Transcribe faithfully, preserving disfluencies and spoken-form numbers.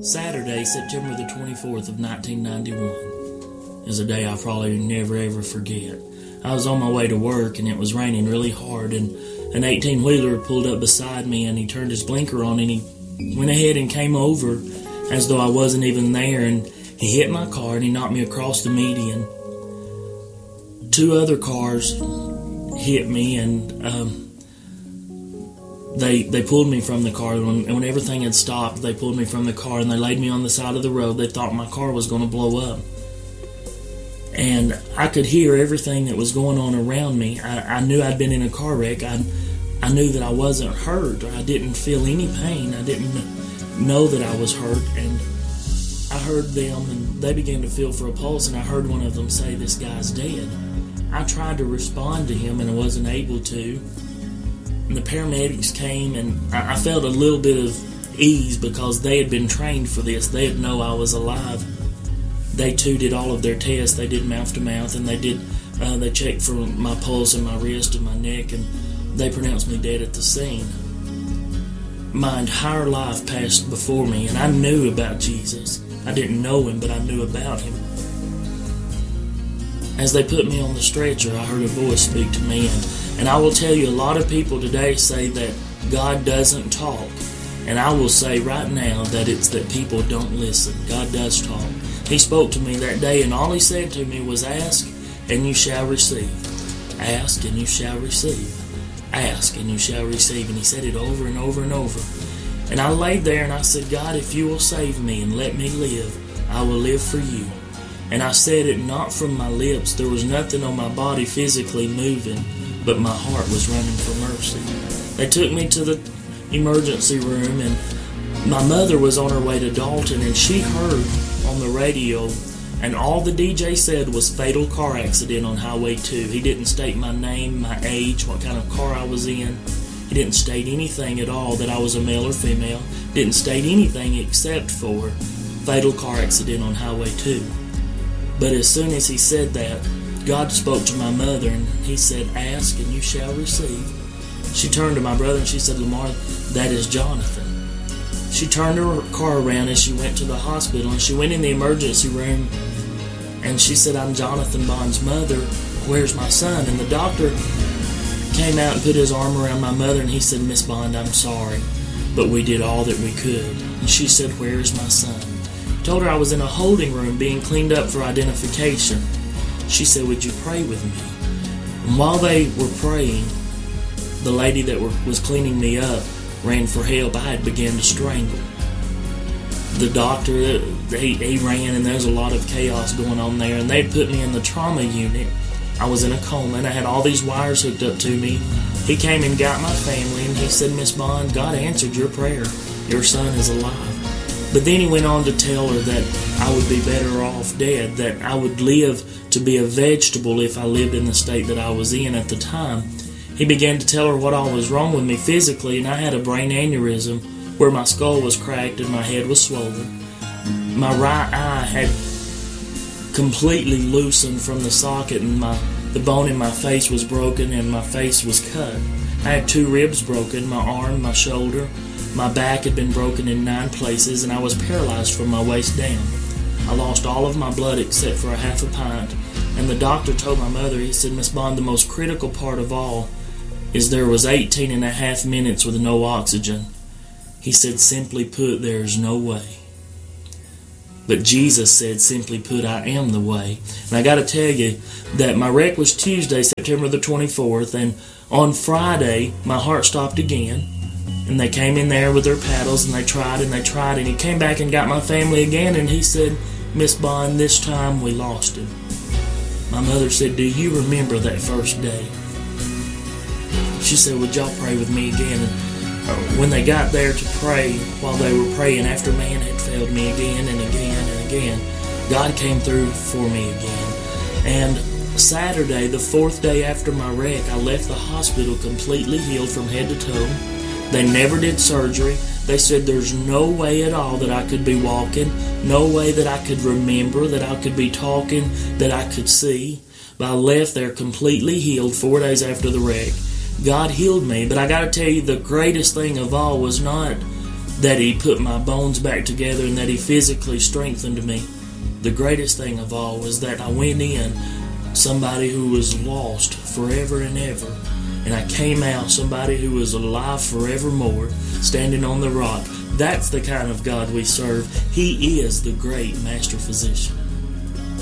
Saturday, September the twenty-fourth of nineteen ninety-one is a day I'll probably never ever forget. I was on my way to work and it was raining really hard, and an eighteen-wheeler pulled up beside me and he turned his blinker on and he went ahead and came over as though I wasn't even there, and he hit my car and he knocked me across the median. Two other cars hit me and um, They they pulled me from the car, and when everything had stopped, they pulled me from the car and they laid me on the side of the road. They thought my car was going to blow up. And I could hear everything that was going on around me. I, I knew I'd been in a car wreck. I, I knew that I wasn't hurt, or I didn't feel any pain. I didn't know that I was hurt. And I heard them, and they began to feel for a pulse, and I heard one of them say, "This guy's dead." I tried to respond to him, and I wasn't able to. And the paramedics came, and I felt a little bit of ease because they had been trained for this. They had known I was alive. They too did all of their tests. They did mouth to mouth, and they did. Uh, they checked for my pulse and my wrist and my neck, and they pronounced me dead at the scene. My entire life passed before me, and I knew about Jesus. I didn't know him, but I knew about him. As they put me on the stretcher, I heard a voice speak to me, and And I will tell you, a lot of people today say that God doesn't talk. And I will say right now that it's that people don't listen. God does talk. He spoke to me that day, and all he said to me was, "Ask, and you shall receive. Ask, and you shall receive. Ask, and you shall receive." And he said it over and over and over. And I laid there, and I said, "God, if you will save me and let me live, I will live for you." And I said it not from my lips. There was nothing on my body physically moving, but my heart was running for mercy. They took me to the emergency room, and my mother was on her way to Dalton, and she heard on the radio, and all the D J said was fatal car accident on Highway two. He didn't state my name, my age, what kind of car I was in. He didn't state anything at all that I was a male or female. Didn't state anything except for fatal car accident on Highway two. But as soon as he said that, God spoke to my mother, and he said, "Ask, and you shall receive." She turned to my brother, and she said, "Lamar, that is Jonathan." She turned her car around as she went to the hospital, and she went in the emergency room, and she said, "I'm Jonathan Bond's mother. Where's my son?" And the doctor came out and put his arm around my mother, and he said, "Miss Bond, I'm sorry, but we did all that we could." And she said, "Where is my son?" I told her I was in a holding room being cleaned up for identification. She said, "Would you pray with me?" And while they were praying, the lady that were, was cleaning me up ran for help. I had begun to strangle. The doctor, he, he ran, and there's a lot of chaos going on there. And they put me in the trauma unit. I was in a coma, and I had all these wires hooked up to me. He came and got my family, and he said, "Miss Bond, God answered your prayer. Your son is alive." But then he went on to tell her that I would be better off dead, that I would live to be a vegetable if I lived in the state that I was in at the time. He began to tell her what all was wrong with me physically, and I had a brain aneurysm where my skull was cracked and my head was swollen. My right eye had completely loosened from the socket, and my the bone in my face was broken, and my face was cut. I had two ribs broken, my arm, my shoulder. My back had been broken in nine places, and I was paralyzed from my waist down. I lost all of my blood except for a half a pint, and the doctor told my mother, he said, "Miss Bond, the most critical part of all is there was eighteen and a half minutes with no oxygen." He said, "Simply put, there is no way." But Jesus said, "Simply put, I am the way." And I got to tell you that my wreck was Tuesday, September the twenty-fourth, and on Friday, my heart stopped again. And they came in there with their paddles, and they tried and they tried, and he came back and got my family again, and he said, "Miss Bond, this time we lost him." My mother said, "Do you remember that first day?" She said, "Would y'all pray with me again?" And uh, when they got there to pray, while they were praying, after man had failed me again and again and again, God came through for me again. And Saturday, the fourth day after my wreck, I left the hospital completely healed from head to toe. They never did surgery. They said there's no way at all that I could be walking, no way that I could remember, that I could be talking, that I could see. But I left there completely healed four days after the wreck. God healed me, but I got to tell you, the greatest thing of all was not that He put my bones back together, and that He physically strengthened me. The greatest thing of all was that I went in somebody who was lost forever and ever, and I came out somebody who was alive forevermore, standing on the rock. That's the kind of God we serve. He is the great Master Physician.